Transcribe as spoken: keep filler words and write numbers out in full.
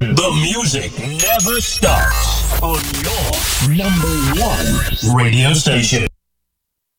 The music never stops on your number one radio station.